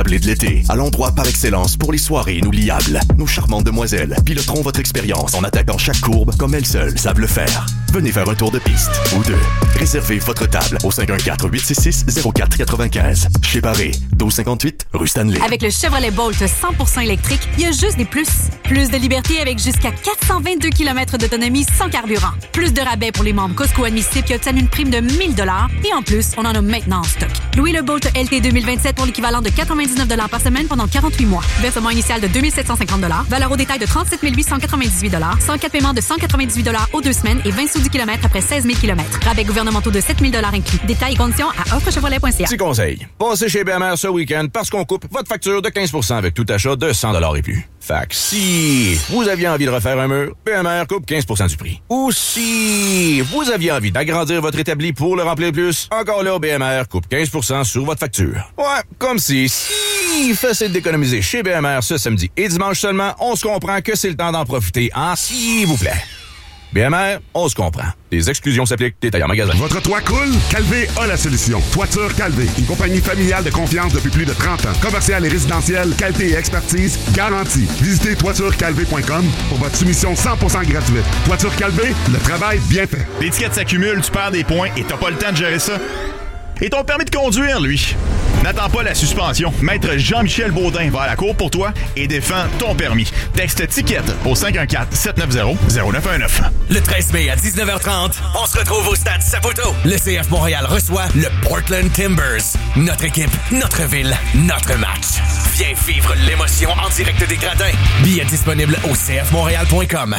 sablé de l'été, à l'endroit par excellence pour les soirées inoubliables. Nos charmantes demoiselles piloteront votre expérience en attaquant chaque courbe comme elles seules savent le faire. Venez faire un tour de piste ou deux. Réservez votre table au 514-866-0495. Chez Barré, 1258 rue Stanley. Avec le Chevrolet Bolt 100% électrique, il y a juste des plus. Plus de liberté avec jusqu'à 422 km d'autonomie sans carburant. Plus de rabais pour les membres Costco admissibles qui obtiennent une prime de 1 000 $. Et en plus, on en a maintenant en stock. Louez le Bolt LT 2027 pour l'équivalent de 99 $ par semaine pendant 48 mois. Versement initial de 2 750 $. Valeur au détail de 37 898 $. 104 paiements de 198 $ aux 2 semaines et 20 sous du kilomètre après 16 000 km. Rabais gouvernementaux de 7 000 $ inclus. Détails et conditions à offrechevrolet.ca. Petit conseil. Passez chez BMR ce week-end parce qu'on coupe votre facture de 15 % avec tout achat de 100 $ et plus. Fait que si vous aviez envie de refaire un mur, BMR coupe 15 % du prix. Ou si vous aviez envie d'agrandir votre établi pour le remplir plus, encore là, BMR coupe 15 % sur votre facture. Ouais, comme si facile d'économiser chez BMR ce samedi et dimanche seulement, on se comprend que c'est le temps d'en profiter, hein, s'il vous plaît. BMR, on se comprend. Les exclusions s'appliquent, détails en magasin. Votre toit coule? Calvé a la solution. Toiture Calvé, une compagnie familiale de confiance depuis plus de 30 ans. Commerciale et résidentielle, qualité et expertise garantie. Visitez toiturecalvé.com pour votre soumission 100% gratuite. Toiture Calvé, le travail bien fait. L'étiquette s'accumule, tu perds des points et t'as pas le temps de gérer ça. Et ton permis de conduire, lui? N'attends pas la suspension. Maître Jean-Michel Baudin va à la cour pour toi et défend ton permis. Texte TICKET au 514-790-0919. Le 13 mai à 19h30, on se retrouve au stade Saputo. Le CF Montréal reçoit le Portland Timbers. Notre équipe, notre ville, notre match. Viens vivre l'émotion en direct des gradins. Billets disponibles au cfmontréal.com.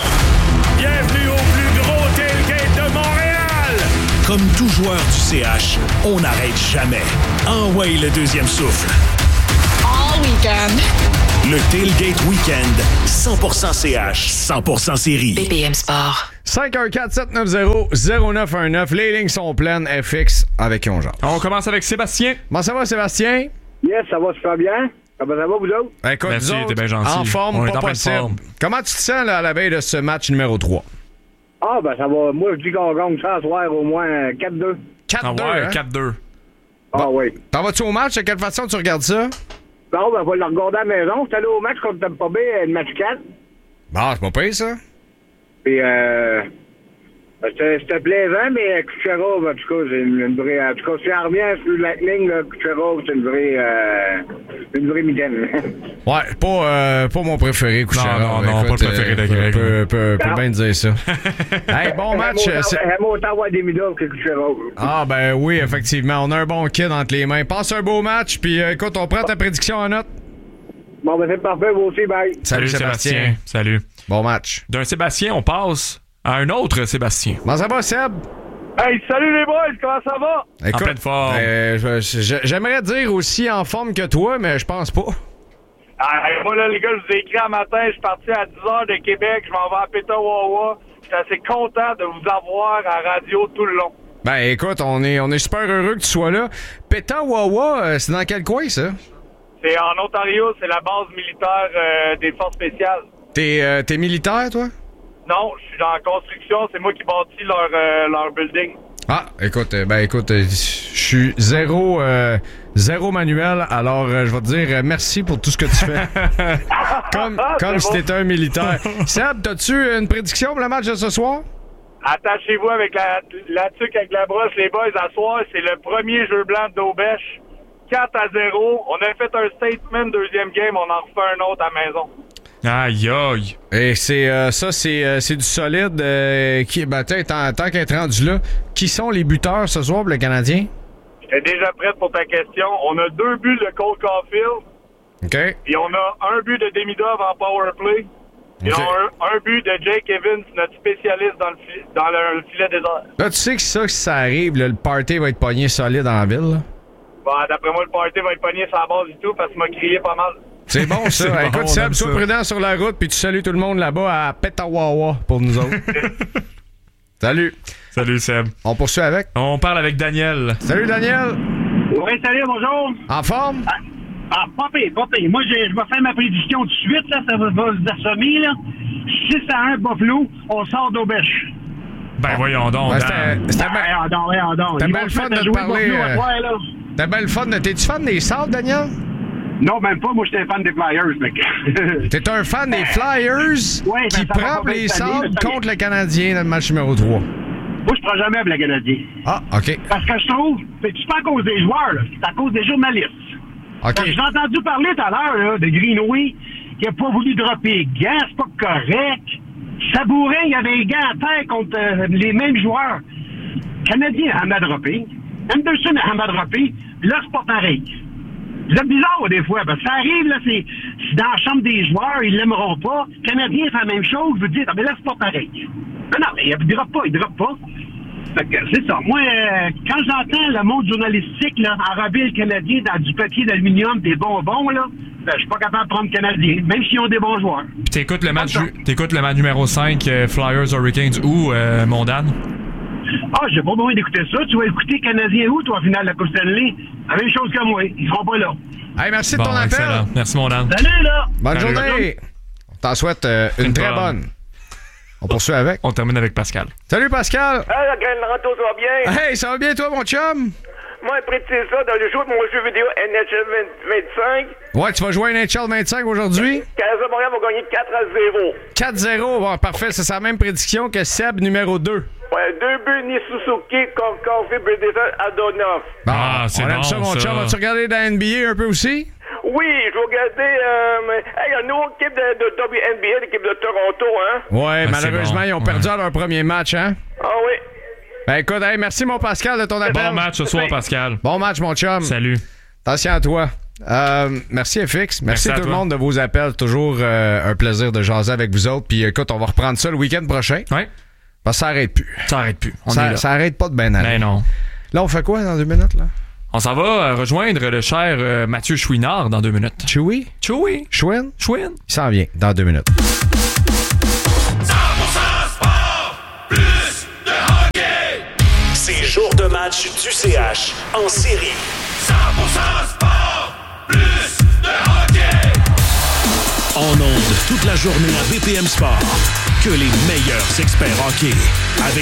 Bienvenue au plus gros tailgate de Montréal! Comme tout joueur du CH, on n'arrête jamais. Envoie le deuxième souffle. All weekend. Le Tailgate Weekend. 100% CH, 100% série. BPM Sport. 514-790-0919. Les lignes sont pleines. FX avec qui on genre. On commence avec Sébastien. Comment ça va, Sébastien? Yes, ça va super bien. Comment ça va, vous autres? Écoute, merci, nous autres, t'es bien gentil. en forme, on pas possible. Comment tu te sens là, à la veille de ce match numéro 3? Ah, ben ça va. Moi, je dis qu'on gagne ça à soir au moins 4-2. 4-2, ah ouais, hein? 4-2. Ah bon. oui. T'en vas-tu au match? De quelle façon tu regardes ça? Bon, ben, on va le regarder à la maison. J'étais allé au match contre Tampa Bay, le match 4. Bon, c'est pas pire, ça. Puis, c'était plaisant, mais Kucherov, en tout cas, c'est une vraie... En tout cas, si on revient sur la ligne, Kucherov, c'est une vraie mitaine. Ouais, pas mon préféré, Kucherov. Non, pas le préféré de Greg. Peut bien dire ça. Hey, bon match. J'aime autant avoir des midors que Kucherov. Ah, ben oui, effectivement. On a un bon kid entre les mains. Passe un beau match, puis écoute, on prend ta prédiction en note. Bon, ben c'est parfait, vous aussi, bye. Salut Sébastien. Salut. Bon match. D'un Sébastien, on passe à un autre Sébastien. Comment ça va, Seb? Hey, salut les boys, comment ça va? Écoute, en pleine forme. J'aimerais dire aussi en forme que toi, mais je pense pas. Moi, là, les gars, je vous ai écrit un matin, je suis parti à 10h de Québec, je m'en vais à Petawawa. J'étais assez content de vous avoir à la radio tout le long. Ben, écoute, on est super heureux que tu sois là. Petawawa, c'est dans quel coin, ça? C'est en Ontario, c'est la base militaire des forces spéciales. T'es militaire, toi? Non, je suis dans la construction, c'est moi qui bâtis leur building. Ah, écoute, je suis zéro manuel, alors je vais te dire merci pour tout ce que tu fais. comme si t'étais un militaire. Seb, t'as-tu une prédiction pour le match de ce soir? Attachez-vous avec la tuque avec la brosse, les boys, à soir, c'est le premier jeu blanc d'Aubèche. 4-0. On a fait un statement, deuxième game, on en refait un autre à la maison. Aïe, aïe. Et c'est du solide. Tant qu'être rendu là, qui sont les buteurs ce soir pour le Canadien? J'étais déjà prête pour ta question. On a 2 buts de Cole Caulfield. OK. Et on a un but de Demidov en power play. Et on a un but de Jake Evans, notre spécialiste dans le filet des airs. Là, tu sais que ça, si ça arrive, là, le party va être pogné solide en ville. Là. Bon, d'après moi, le party va être pogné sur la base du tout parce qu'il m'a crié pas mal. C'est bon, ça. C'est écoute, bon, Seb, sois prudent sur la route, puis tu salues tout le monde là-bas à Petawawa pour nous autres. Salut. Salut, Seb. On poursuit avec? On parle avec Daniel. Salut, Daniel. Oui, salut, bonjour. En forme? Pas pire. Moi, je vais faire ma prédiction tout de suite, là. Ça va vous assommer, là. 6-1 Buffalo, on sort d'Aubèche. Ben, voyons donc. C'était bien le fun de te parler. T'es bien le fun de... T'es-tu fan des Sables, Daniel? Non, même pas. Moi, j'étais un fan des Flyers. Mais... T'es un fan des Flyers ouais, qui prend les Sabres contre le Canadien dans le match numéro 3. Moi, je prends jamais avec le Canadien. Ah, OK. Parce que je trouve, c'est pas à cause des joueurs, là, c'est à cause des journalistes. OK. J'ai entendu parler tout à l'heure là, de Greenway qui a pas voulu dropper les gants, c'est pas correct. Sabourin, il y avait les gants à terre contre les mêmes joueurs. Canadien a mal droppé. Anderson a mal droppé. Là, c'est pas pareil. C'est bizarre, des fois, parce que ça arrive, là, c'est dans la chambre des joueurs, ils l'aimeront pas. Canadien fait la même chose, vous dites, ah, mais là, c'est pas pareil. Mais non, il droppe pas. Fait que c'est ça. Moi, quand j'entends le monde journalistique, là, enrober le Canadien dans du papier d'aluminium, des bonbons, là, ben, je suis pas capable de prendre le Canadien, même s'ils ont des bons joueurs. Puis t'écoutes le match numéro 5, Flyers Hurricanes, où, mon Dan? Ah, j'ai pas besoin d'écouter ça. Tu vas écouter Canadien où, toi, au final de la Coupe Stanley? La même chose que moi. Ils seront pas là. Hey, merci de ton appel. Excellent. Merci, mon Dan. Salut, là! Bonne journée! On t'en souhaite une très bonne. On poursuit avec. On termine avec Pascal. Salut, Pascal! Hey, la graine Ranto, ça va bien? Hey, ça va bien, toi, mon chum? Moi, après c'est ça, dans le jeu de mon jeu vidéo NHL 25. Ouais, tu vas jouer à NHL 25 aujourd'hui? Canadien Montréal va gagner 4-0. 4-0, bon, parfait. C'est sa même prédiction que Seb, numéro 2. Ouais, 2 buts, Ni Suzuki, Corfi, Bredesen, Adonov. Bon, c'est on aime bon, ça, mon chum. As-tu regardé dans la NBA un peu aussi? Oui, je vais regarder. Il y a une autre équipe de WNBA, l'équipe de Toronto, hein? Ouais, malheureusement, ils ont perdu à leur premier match, hein? Ah oui. Ben écoute, hey, merci, mon Pascal, de ton appel. Bon match ce soir, Pascal. Bon match, mon chum. Salut. Attention à toi. Merci FX. Merci à tout le monde de vos appels. Toujours un plaisir de jaser avec vous autres. Puis écoute, on va reprendre ça le week-end prochain. Oui. Parce que ça arrête plus. Ça arrête plus. Ça arrête pas de ben aller. Ben non. Là, on fait quoi dans 2 minutes, là? On s'en va rejoindre le cher Mathieu Chouinard dans 2 minutes. Chewy? Chouin? Il s'en vient dans 2 minutes. 100% sport, plus de hockey. C'est jour de match du CH en série. 100% sport, plus de hockey. En ondes toute la journée à BPM Sport. Que les meilleurs experts hockey. Avec